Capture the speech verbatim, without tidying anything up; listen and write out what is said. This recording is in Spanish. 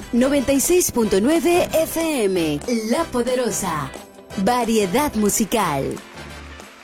noventa y seis punto nueve F M. La Poderosa. Variedad musical.